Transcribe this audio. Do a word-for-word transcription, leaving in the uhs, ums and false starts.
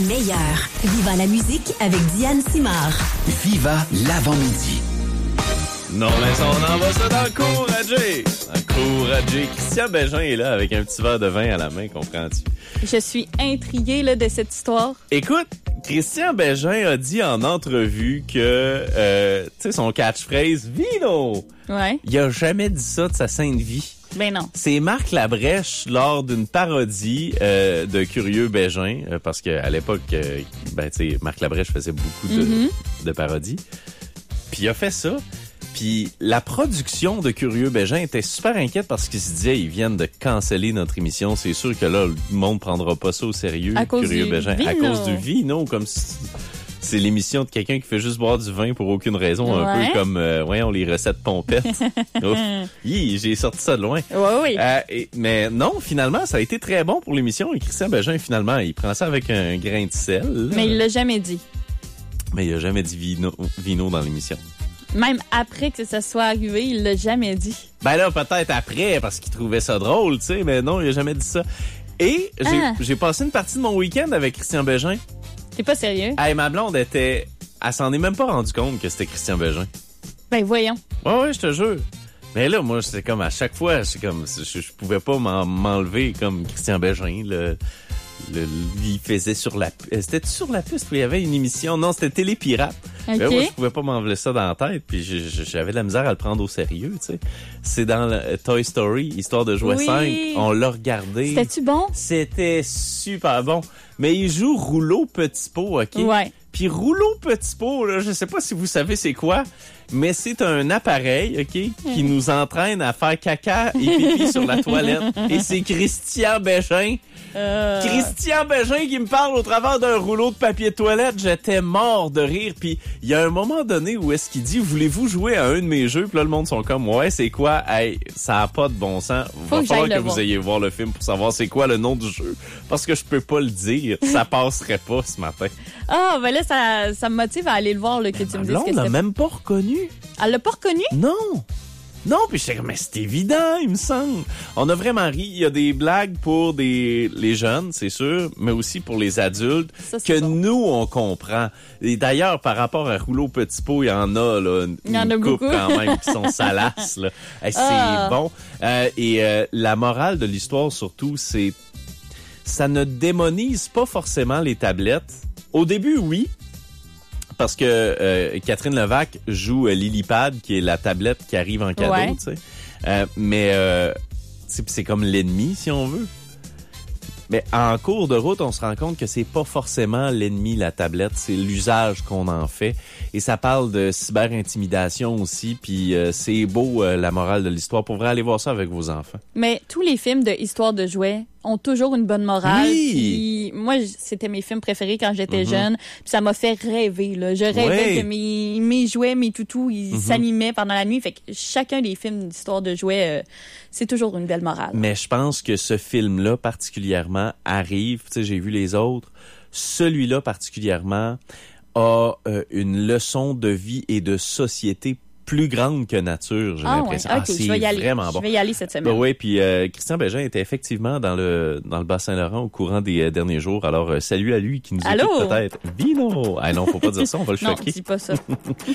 Meilleur. Viva la musique avec Diane Simard. Viva l'avant-midi. Non, mais ça, on envoie ça dans le cours à Jay. Dans le cours à Jay. Christian Bégin est là avec un petit verre de vin à la main, comprends-tu? Je suis intriguée là, de cette histoire. Écoute, Christian Bégin a dit en entrevue que, euh, tu sais, son catchphrase « Vino ». Ouais. Il a jamais dit ça de sa sainte vie. Ben non. C'est Marc Labrèche lors d'une parodie euh, de Curieux Bégin, euh, parce qu'à l'époque, euh, ben tu sais, Marc Labrèche faisait beaucoup de, Mm-hmm. de parodies. Puis il a fait ça. Puis la production de Curieux Bégin était super inquiète parce qu'ils se disaient ils viennent de canceller notre émission. C'est sûr que là, le monde prendra pas ça au sérieux. À cause Curieux du Bégin. vino. À cause du vino, comme si c'est l'émission de quelqu'un qui fait juste boire du vin pour aucune raison, un Ouais. peu comme, euh, voyons, les recettes pompettes. Ouf. Hi, j'ai sorti ça de loin. Oui, oui. Euh, et- mais non, finalement, ça a été très bon pour l'émission. Et Christian Bégin, finalement, il prend ça avec un grain de sel. là. Mais il l'a jamais dit. Mais il a jamais dit vino, vino dans l'émission. Même après que ça soit arrivé, il l'a jamais dit. Ben là, peut-être après, parce qu'il trouvait ça drôle, tu sais, mais non, il a jamais dit ça. Et j'ai, Ah. j'ai passé une partie de mon week-end avec Christian Bégin. T'es pas sérieux? Hey, ma blonde était... Elle s'en est même pas rendu compte que c'était Christian Bégin. Ben voyons. Ouais, ouais, je te jure. Mais là, moi, c'était comme à chaque fois, c'est comme, je, je pouvais pas m'en- m'enlever comme Christian Bégin, le... Le, il faisait sur la... C'était sur la piste où il y avait une émission? Non, c'était Télépirate. OK. Ben, moi, je pouvais pas m'enlever ça dans la tête, puis je- je- j'avais de la misère à le prendre au sérieux, tu sais. C'est dans le Toy Story, Histoire de jouet Oui. cinq. On l'a regardé. C'était-tu bon? C'était super bon. Mais il joue Rouleau Petit Pot, OK? Ouais. Puis Rouleau Petit Pot, là, je sais pas si vous savez c'est quoi, mais c'est un appareil, OK, qui nous entraîne à faire caca et pipi sur la toilette. Et c'est Christian Bégin. Euh... Christian Bégin qui me parle au travers d'un rouleau de papier de toilette. J'étais mort de rire. Puis il y a un moment donné où est-ce qu'il dit « Voulez-vous jouer à un de mes jeux? » Puis là, le monde sont comme « Ouais, c'est quoi? Hey, ça a pas de bon sens. Faut Va que falloir j'aille que le vous voir. ayez voir le film pour savoir c'est quoi le nom du jeu. Parce que je peux pas le dire. Ça passerait pas ce matin. » Ah, ben là, ça, ça me motive à aller le voir, là, que tu Ma me dises que blonde n'a c'était... même pas reconnu. Elle l'a pas reconnu? Non. Non, puis j'étais comme, mais c'est évident, il me semble. On a vraiment ri. Il y a des blagues pour des les jeunes, c'est sûr, mais aussi pour les adultes, Ça, c'est que bon. nous, on comprend. Et d'ailleurs, par rapport à Rouleau Petit Pot, il y en a, là, une, Il y en une a coupe beaucoup. quand même qui sont salaces, là. Hey, c'est Ah. bon. Euh, et euh, la morale de l'histoire, surtout, c'est ça ne démonise pas forcément les tablettes. Au début, oui. Parce que euh, Catherine Levac joue euh, Lilipad, qui est la tablette qui arrive en cadeau, Ouais. tu sais. Euh, mais euh, c'est c'est comme l'ennemi, si on veut. Mais en cours de route, on se rend compte que c'est pas forcément l'ennemi, la tablette, c'est l'usage qu'on en fait. Et ça parle de cyber-intimidation aussi, puis euh, c'est beau, euh, la morale de l'histoire. Pour vrai, aller voir ça avec vos enfants. Mais tous les films de Histoire de jouets ont toujours une bonne morale. Oui. Puis moi, j- c'était mes films préférés quand j'étais Mhm. jeune. Puis ça m'a fait rêver. Là. Je rêvais Oui. que mes, mes jouets, mes toutous, ils Mhm. s'animaient pendant la nuit. Fait que chacun des films d'Histoire de jouets, euh, c'est toujours une belle morale. Mais je pense que ce film-là particulièrement arrive, tu sais, j'ai vu les autres, celui-là particulièrement a euh, une leçon de vie et de société plus grande que nature, j'ai Ah ouais, l'impression. ok, Ah, c'est je vais y aller. vraiment Je bon. vais y aller cette Ben semaine. oui, puis euh, Christian Bégin était effectivement dans le dans le Bas-Saint-Laurent au courant des euh, derniers jours. Alors, euh, salut à lui qui nous Allô? écoute peut-être. Vino! Ah non, faut pas dire ça, on va le Non, choquer. dis pas ça.